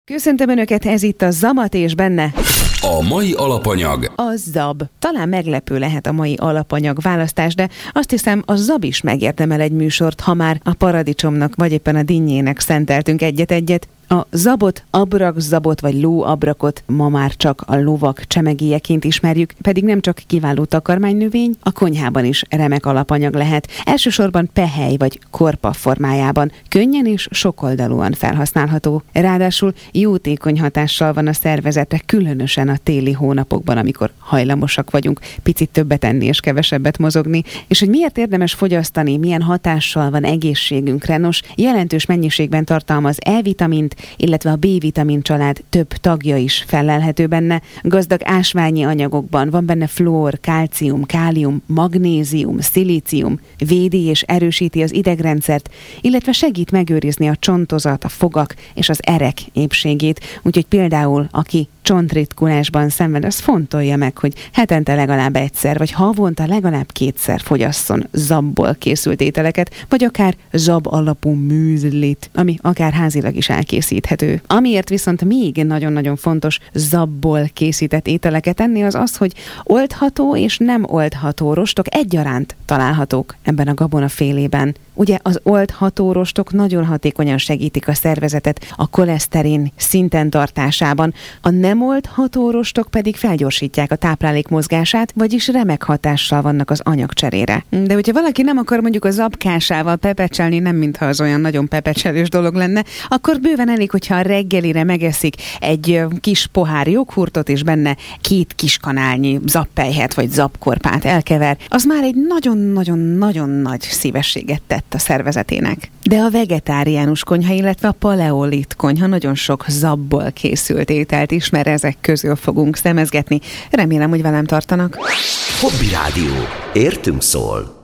Köszöntöm Önöket, ez itt a Zamat, és benne a mai alapanyag. A zab. Talán meglepő lehet a mai alapanyag választás, de azt hiszem, a zab is megérdemel egy műsort, ha már a paradicsomnak vagy éppen a dinnyének szenteltünk egyet-egyet. A zabot, abrakzabot vagy lóabrakot ma már csak a lovak csemegélyeként ismerjük, pedig nem csak kiváló takarmánynövény, a konyhában is remek alapanyag lehet. Elsősorban pehely vagy korpa formájában, könnyen és sokoldalúan felhasználható. Ráadásul jótékony hatással van a szervezetre, különösen a téli hónapokban, amikor hajlamosak vagyunk picit többet enni és kevesebbet mozogni. És hogy miért érdemes fogyasztani, milyen hatással van egészségünkre, nos, jelentős mennyiségben tartalmaz E-vitamint, illetve a B-vitamin család több tagja is fellelhető benne. Gazdag ásványi anyagokban van benne fluor, kálcium, kálium, magnézium, szilícium, védi és erősíti az idegrendszert, illetve segít megőrizni a csontozat, a fogak és az erek épségét. Úgyhogy például, aki csontritkulásban szenved, az fontolja meg, hogy hetente legalább egyszer, vagy havonta legalább kétszer fogyasszon zabból készült ételeket, vagy akár zab alapú műzlit, ami akár házilag is elkészíthető. Amiért viszont még nagyon-nagyon fontos zabból készített ételeket enni, az az, hogy oldható és nem oldható rostok egyaránt találhatók ebben a gabonafélében. Ugye az oldható rostok nagyon hatékonyan segítik a szervezetet a koleszterin szinten tartásában, a nem oldható rostok pedig felgyorsítják a táplálék mozgását, vagyis remek hatással vannak az anyagcserére. De hogyha valaki nem akar mondjuk a zabkásával pepecselni, nem mintha az olyan nagyon pepecselős dolog lenne, akkor bőven elég, hogyha a reggelire megeszik egy kis pohár joghurtot, és benne 2 kis kanálnyi zabpelyhet vagy zabkorpát elkever, az már egy nagyon-nagyon-nagyon nagy szívességet tett a szervezetének. De a vegetáriánus konyha, illetve a paleolit konyha nagyon sok zabból készült ételt ismer, ezek közül fogunk szemezgetni. Remélem, hogy velem tartanak. Hobby Rádió. Értünk szól.